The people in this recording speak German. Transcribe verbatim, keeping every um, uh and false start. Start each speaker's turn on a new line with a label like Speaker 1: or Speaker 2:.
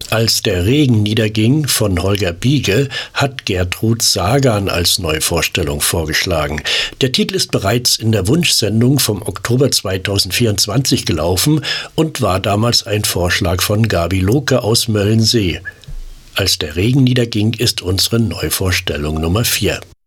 Speaker 1: Als der Regen niederging von Holger Biege hat Gertrud Sagan als Neuvorstellung vorgeschlagen. Der Titel ist bereits in der Wunschsendung vom Oktober zweitausendvierundzwanzig gelaufen und war damals ein Vorschlag von Gabi Lohke aus Möllensee. Als der Regen niederging ist unsere Neuvorstellung Nummer vier.